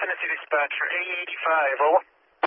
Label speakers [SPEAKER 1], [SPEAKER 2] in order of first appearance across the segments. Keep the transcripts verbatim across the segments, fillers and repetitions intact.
[SPEAKER 1] Tennessee dispatcher, A eighty-five, over.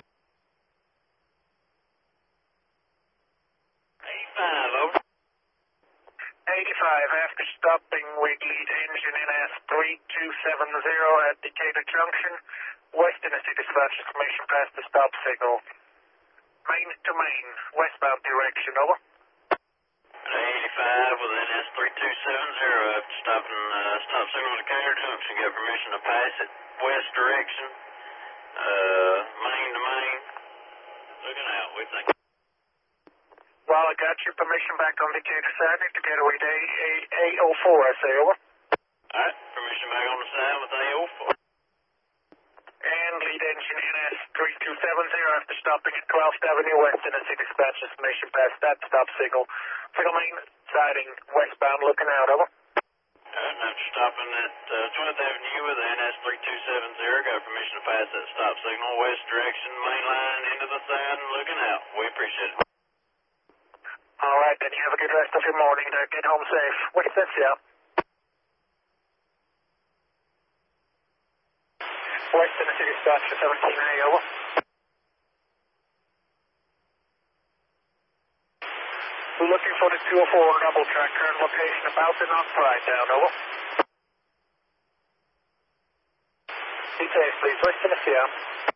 [SPEAKER 2] eighty-five, over.
[SPEAKER 1] eighty-five, after stopping with lead engine N S three two seven zero at Decatur Junction, West Tennessee dispatcher, information past the stop signal. Main to main, westbound direction, over.
[SPEAKER 2] eighty-five with N S three two seven zero after stopping uh, stop signal at Decatur Junction. Got permission to pass it west direction, uh, main to main. Looking out, we think.
[SPEAKER 1] Well, I got your permission back on Decatur side to get away to A oh four, I say, over.
[SPEAKER 2] Alright, permission back on the side with A oh four.
[SPEAKER 1] And lead engine N S three two seven zero after stopping at twelfth Avenue West Tennessee dispatch information past that stop signal. Signal main, siding westbound, looking out, over.
[SPEAKER 2] Alright, after stopping at uh, twelfth Avenue with N S three two seven zero, got permission to pass that stop signal west direction, main line into the side and looking out. We appreciate it.
[SPEAKER 1] All right, then you have a good rest of your morning. Now get home safe. What's this, yeah? West Tennessee dispatch for seventeen A, over. We're looking for the two oh four double track, current location about the North Pride down, over. Be safe, please. West Tennessee, yeah.